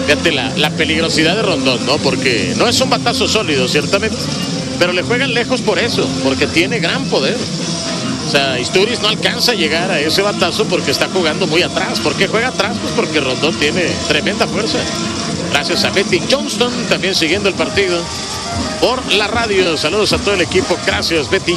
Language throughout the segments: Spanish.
Fíjate la peligrosidad de Rondón, ¿no? Porque no es un batazo sólido, ciertamente, pero le juegan lejos por eso, porque tiene gran poder. O sea, Izturis no alcanza a llegar a ese batazo porque está jugando muy atrás. ¿Por qué juega atrás? Pues porque Rondón tiene tremenda fuerza. Gracias a Betty Johnston, también siguiendo el partido por la radio. Saludos a todo el equipo. Gracias, Betty.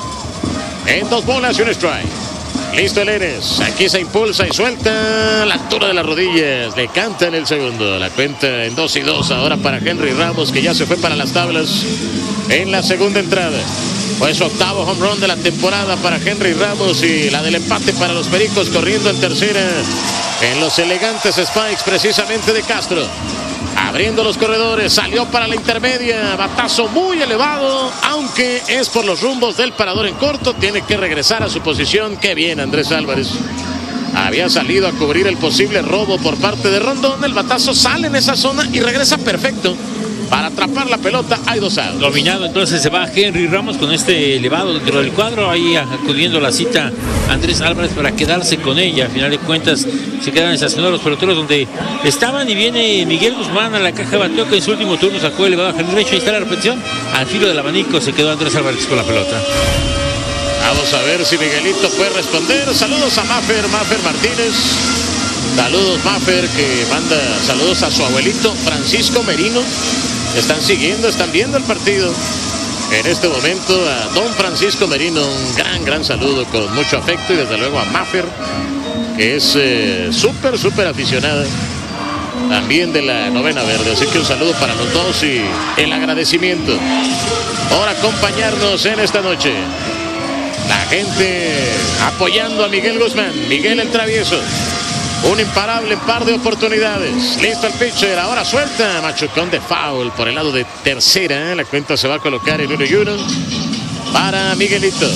En 2 bolas y un strike. Listo el Eres. Aquí se impulsa y suelta a la altura de las rodillas. Le canta en el segundo. La cuenta en 2-2 ahora para Henry Ramos, que ya se fue para las tablas en la segunda entrada. Fue su octavo home run de la temporada para Henry Ramos y la del empate para los Pericos, corriendo en tercera en los elegantes spikes precisamente de Castro. Abriendo los corredores, salió para la intermedia, batazo muy elevado, aunque es por los rumbos del parador en corto, tiene que regresar a su posición. Qué bien Andrés Álvarez. Había salido a cubrir el posible robo por parte de Rondón, el batazo sale en esa zona y regresa perfecto para atrapar la pelota. Hay 2 outs. Dominado, entonces se va Henry Ramos con este elevado dentro del cuadro, ahí acudiendo a la cita Andrés Álvarez para quedarse con ella. A final de cuentas se quedan estacionados los peloteros donde estaban y viene Miguel Guzmán a la caja de bateo, que en su último turno sacó elevado a Henry derecho. Ahí está la repetición, al filo del abanico se quedó Andrés Álvarez con la pelota. Vamos a ver si Miguelito puede responder. Saludos a Maffer Martínez. Saludos Maffer, que manda saludos a su abuelito Francisco Merino. Están siguiendo, están viendo el partido en este momento. A don Francisco Merino, un gran saludo con mucho afecto, y desde luego a Maffer, que es súper aficionada también de la novena verde. Así que un saludo para los dos y el agradecimiento por acompañarnos en esta noche. La gente apoyando a Miguel Guzmán, Miguel el Travieso. Un imparable en par de oportunidades. Listo el pitcher, ahora suelta. Machucón de foul por el lado de tercera. La cuenta se va a colocar en 1-1 para Miguelito.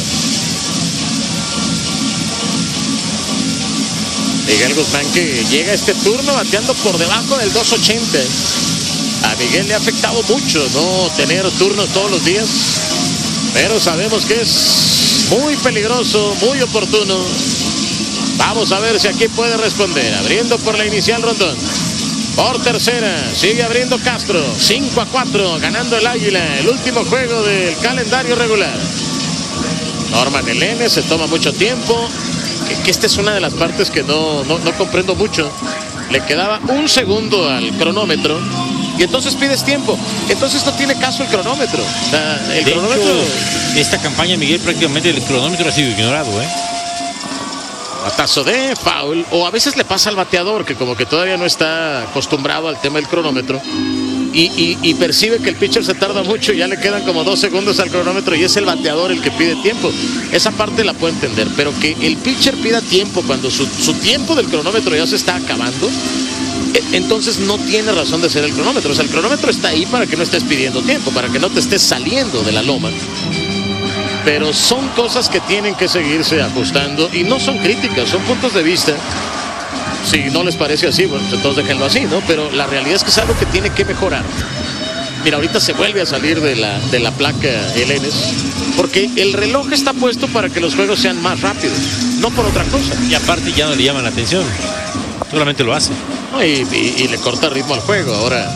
Miguel Guzmán, que llega a este turno bateando por debajo del 280. A Miguel le ha afectado mucho no tener turnos todos los días, pero sabemos que es muy peligroso, muy oportuno. Vamos a ver si aquí puede responder. Abriendo por la inicial Rondón. Por tercera, sigue abriendo Castro. 5-4, ganando el Águila. El último juego del calendario regular. Norman Helene se toma mucho tiempo. Que esta es una de las partes que no comprendo mucho. Le quedaba 1 segundo al cronómetro y entonces pides tiempo. Entonces no tiene caso el cronómetro. O sea, el cronómetro... hecho, esta campaña, Miguel, prácticamente el cronómetro ha sido ignorado, Batazo de foul, o a veces le pasa al bateador, que como que todavía no está acostumbrado al tema del cronómetro y percibe que el pitcher se tarda mucho y ya le quedan como 2 segundos al cronómetro y es el bateador el que pide tiempo. Esa parte la puedo entender, pero que el pitcher pida tiempo cuando su tiempo del cronómetro ya se está acabando, entonces no tiene razón de ser el cronómetro. O sea, el cronómetro está ahí para que no estés pidiendo tiempo, para que no te estés saliendo de la loma. Pero son cosas que tienen que seguirse ajustando y no son críticas, son puntos de vista. Si no les parece así, bueno, pues entonces déjenlo así, ¿no? Pero la realidad es que es algo que tiene que mejorar. Mira, ahorita se vuelve a salir de la placa Helenes, porque el reloj está puesto para que los juegos sean más rápidos, no por otra cosa. Y aparte ya no le llaman la atención, solamente lo hace. No, y le corta ritmo al juego. Ahora,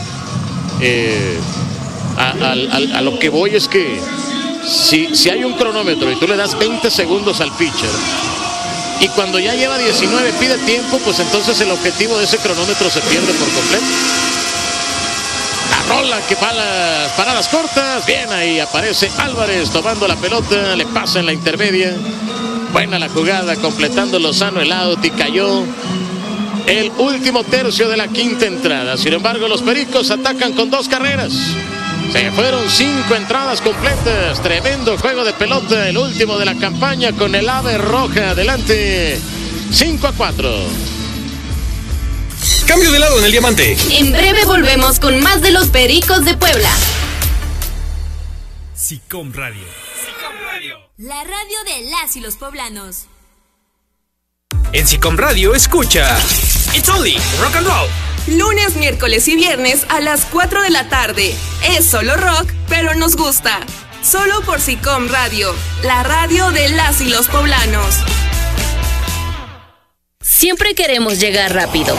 a lo que voy es que si hay un cronómetro y tú le das 20 segundos al pitcher y cuando ya lleva 19 pide tiempo, pues entonces el objetivo de ese cronómetro se pierde por completo. La rola que va a las paradas cortas. Bien, ahí aparece Álvarez tomando la pelota, le pasa en la intermedia. Buena la jugada, completando Lozano el out y cayó el último tercio de la quinta entrada. Sin embargo, los Pericos atacan con 2 carreras. Se fueron 5 entradas completas. Tremendo juego de pelota, el último de la campaña con el ave roja adelante. 5-4. Cambio de lado en el diamante. En breve volvemos con más de los Pericos de Puebla. SICOM Radio. La radio de las y los poblanos. En SICOM Radio escucha It's Only Rock and Roll. Lunes, miércoles y viernes a las 4 de la tarde. Es solo rock, pero nos gusta. Solo por SICOM Radio, la radio de las y los poblanos. Siempre queremos llegar rápido,